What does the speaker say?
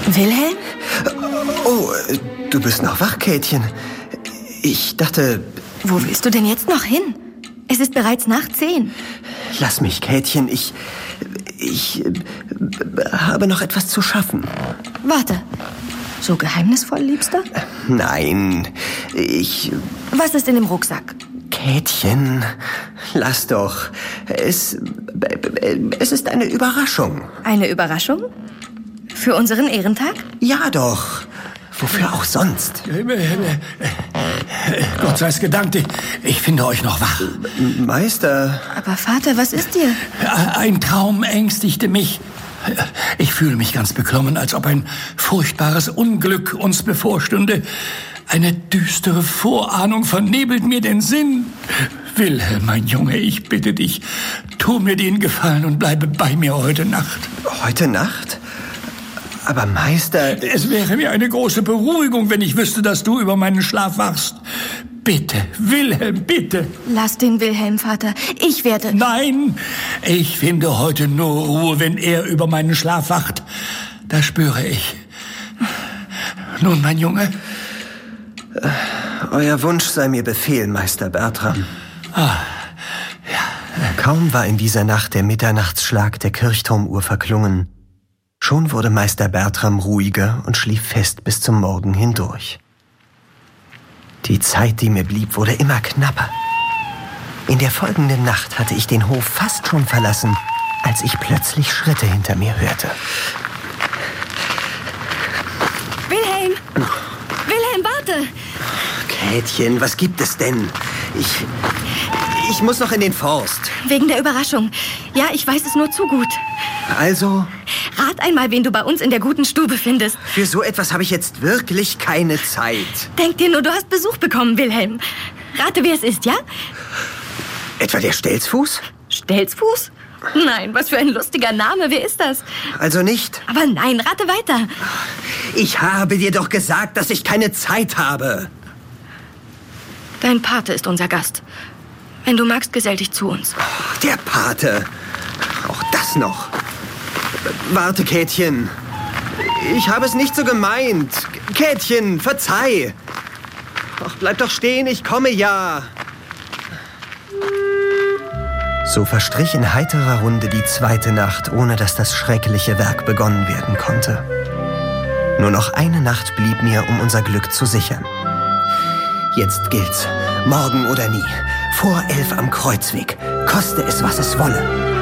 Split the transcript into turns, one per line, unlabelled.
Wilhelm?
Oh, du bist noch wach, Käthchen. Ich dachte...
Wo willst du denn jetzt noch hin? Es ist bereits nach 10.
Lass mich, Käthchen. Ich habe noch etwas zu schaffen.
Warte. So geheimnisvoll, Liebster?
Nein,
Was ist in dem Rucksack?
Käthchen, lass doch. Es ist eine Überraschung.
Eine Überraschung? Für unseren Ehrentag?
Ja doch. Wofür auch sonst?
Gott sei's gedankt, ich finde euch noch wach.
Meister...
Aber Vater, was ist dir?
Ein Traum ängstigte mich. Ich fühle mich ganz beklommen, als ob ein furchtbares Unglück uns bevorstünde. Eine düstere Vorahnung vernebelt mir den Sinn. Wilhelm, mein Junge, ich bitte dich, tu mir den Gefallen und bleibe bei mir heute Nacht.
Heute Nacht? Aber Meister...
Es wäre mir eine große Beruhigung, wenn ich wüsste, dass du über meinen Schlaf wachst. Bitte, Wilhelm, bitte.
Lass den Wilhelm, Vater. Ich werde...
Nein, ich finde heute nur Ruhe, wenn er über meinen Schlaf wacht. Das spüre ich. Nun, mein Junge.
Euer Wunsch sei mir Befehl, Meister Bertram.
Ja.
Kaum war in dieser Nacht der Mitternachtsschlag der Kirchturmuhr verklungen, schon wurde Meister Bertram ruhiger und schlief fest bis zum Morgen hindurch. Die Zeit, die mir blieb, wurde immer knapper. In der folgenden Nacht hatte ich den Hof fast schon verlassen, als ich plötzlich Schritte hinter mir hörte.
Wilhelm! Wilhelm, warte!
Käthchen, was gibt es denn? Ich muss noch in den Forst.
Wegen der Überraschung. Ja, ich weiß es nur zu gut.
Also?
Rat einmal, wen du bei uns in der guten Stube findest.
Für so etwas habe ich jetzt wirklich keine Zeit.
Denk dir nur, du hast Besuch bekommen, Wilhelm. Rate, wer es ist, ja?
Etwa der Stelzfuß?
Stelzfuß? Nein, was für ein lustiger Name. Wer ist das?
Also nicht?
Aber nein, rate weiter.
Ich habe dir doch gesagt, dass ich keine Zeit habe.
Dein Pate ist unser Gast. Wenn du magst, gesell dich zu uns.
Der Pate. Auch das noch. Warte, Käthchen. Ich habe es nicht so gemeint. Käthchen, verzeih. Ach, bleib doch stehen, ich komme ja. So verstrich in heiterer Runde die zweite Nacht, ohne dass das schreckliche Werk begonnen werden konnte. Nur noch eine Nacht blieb mir, um unser Glück zu sichern. Jetzt gilt's. Morgen oder nie. Vor 11 am Kreuzweg. Koste es, was es wolle.